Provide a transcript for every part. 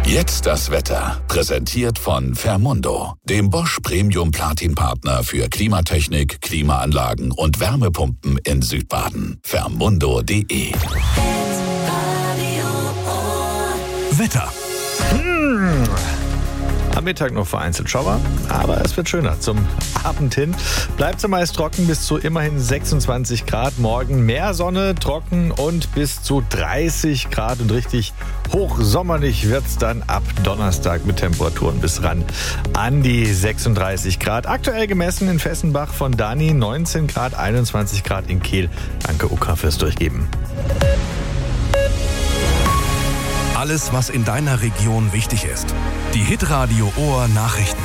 Jetzt das Wetter. Präsentiert von Fermundo, dem Bosch Premium Platin Partner für Klimatechnik, Klimaanlagen und Wärmepumpen in Südbaden. Fermundo.de. Wetter. Am Mittag noch vereinzelt Schauer, aber es wird schöner. Zum Abend hin bleibt es meist trocken bis zu immerhin 26 Grad. Morgen mehr Sonne, trocken und bis zu 30 Grad. Und richtig hochsommerlich wird es dann ab Donnerstag mit Temperaturen bis ran an die 36 Grad. Aktuell gemessen in Fessenbach von Dani 19 Grad, 21 Grad in Kehl. Danke Uka fürs Durchgeben. Alles, was in deiner Region wichtig ist. Die Hitradio Ohr Nachrichten.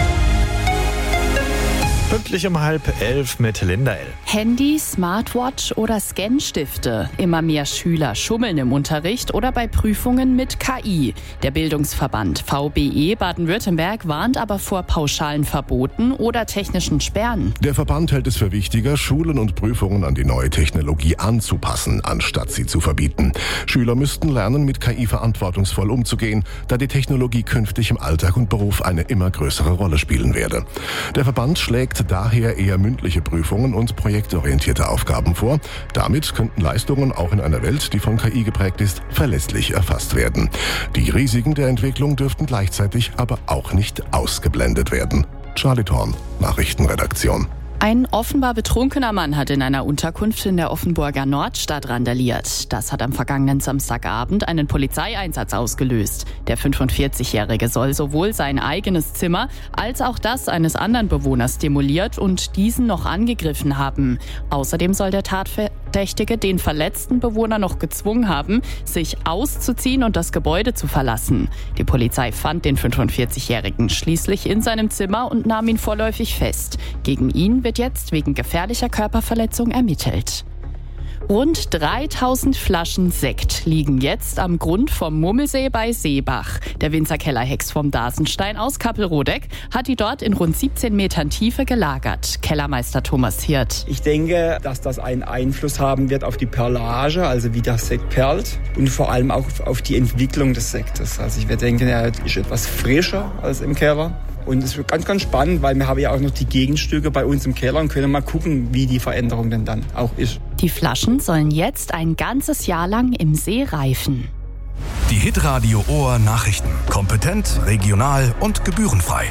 Pünktlich um 10:30 mit Linda L. Handy, Smartwatch oder Scanstifte. Immer mehr Schüler schummeln im Unterricht oder bei Prüfungen mit KI. Der Bildungsverband VBE Baden-Württemberg warnt aber vor pauschalen Verboten oder technischen Sperren. Der Verband hält es für wichtiger, Schulen und Prüfungen an die neue Technologie anzupassen, anstatt sie zu verbieten. Schüler müssten lernen, mit KI verantwortungsvoll umzugehen, da die Technologie künftig im Alltag und Beruf eine immer größere Rolle spielen werde. Der Verband schlägt daher eher mündliche Prüfungen und projektorientierte Aufgaben vor. Damit könnten Leistungen auch in einer Welt, die von KI geprägt ist, verlässlich erfasst werden. Die Risiken der Entwicklung dürften gleichzeitig aber auch nicht ausgeblendet werden. Charlie Thorn, Nachrichtenredaktion. Ein offenbar betrunkener Mann hat in einer Unterkunft in der Offenburger Nordstadt randaliert. Das hat am vergangenen Samstagabend einen Polizeieinsatz ausgelöst. Der 45-Jährige soll sowohl sein eigenes Zimmer als auch das eines anderen Bewohners demoliert und diesen noch angegriffen haben. Außerdem soll der Tatverdächtige den verletzten Bewohner noch gezwungen haben, sich auszuziehen und das Gebäude zu verlassen. Die Polizei fand den 45-Jährigen schließlich in seinem Zimmer und nahm ihn vorläufig fest. Gegen ihn wird jetzt wegen gefährlicher Körperverletzung ermittelt. Rund 3000 Flaschen Sekt liegen jetzt am Grund vom Mummelsee bei Seebach. Der Winzer Kellerhex vom Dasenstein aus Kappelrodeck hat die dort in rund 17 Metern Tiefe gelagert. Kellermeister Thomas Hirt. Ich denke, dass das einen Einfluss haben wird auf die Perlage, also wie der Sekt perlt und vor allem auch auf die Entwicklung des Sektes. Also ich würde denken, er ist etwas frischer als im Keller. Und es wird ganz, ganz spannend, weil wir haben ja auch noch die Gegenstücke bei uns im Keller und können mal gucken, wie die Veränderung denn dann auch ist. Die Flaschen sollen jetzt ein ganzes Jahr lang im See reifen. Die Hitradio Ohr Nachrichten. Kompetent, regional und gebührenfrei.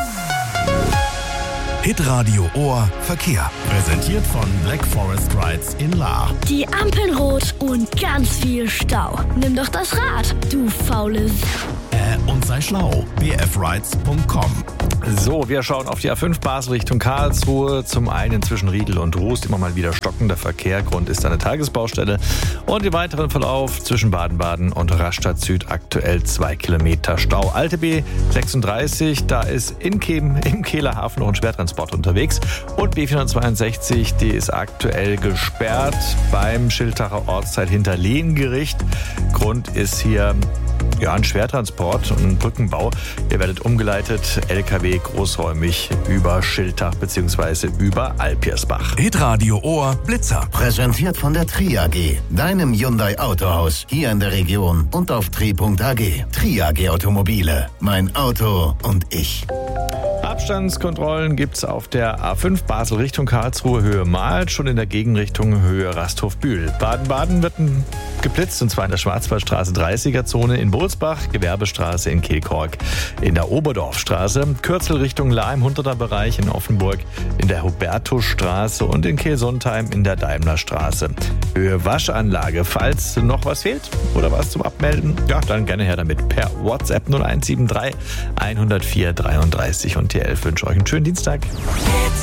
Hitradio Ohr Verkehr. Präsentiert von Black Forest Rides in Lahr. Die Ampeln rot und ganz viel Stau. Nimm doch das Rad, du faule Und sei schlau. bfrides.com. So, wir schauen auf die A5 Basel Richtung Karlsruhe. Zum einen zwischen Riedel und Rust immer mal wieder stockender Verkehr. Grund ist eine Tagesbaustelle. Und im weiteren Verlauf zwischen Baden-Baden und Rastatt Süd aktuell 2 Kilometer Stau. Alte B36, da ist in Kehm im Kehler Hafen noch ein Schwertransport unterwegs. Und B462, die ist aktuell gesperrt beim Schiltacher Ortsteil hinter Lehngericht. Grund ist hier ein Schwertransport und ein Brückenbau. Ihr werdet umgeleitet, LKW großräumig über Schiltach bzw. über Alpirsbach. Hitradio Ohr Blitzer. Präsentiert von der Tri AG, deinem Hyundai Autohaus, hier in der Region und auf tri.ag. Tri AG Automobile, mein Auto und ich. Abstandskontrollen gibt's auf der A5 Basel Richtung Karlsruhe Höhe Mahl, schon in der Gegenrichtung Höhe Rasthof-Bühl. Baden-Baden wird geblitzt, und zwar in der Schwarzwaldstraße 30er-Zone in Bolsbach, Gewerbestraße in Kehlkork, in der Oberdorfstraße, Kürzel Richtung Lahr im Hunterter Bereich in Offenburg, in der Hubertusstraße und in Kehlsontheim in der Daimlerstraße. Höhe Waschanlage, falls noch was fehlt oder was zum Abmelden, dann gerne her damit per WhatsApp 0173 104 33 und die 11 wünsche euch einen schönen Dienstag.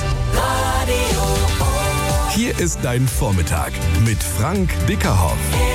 Hier ist dein Vormittag mit Frank Bickerhoff.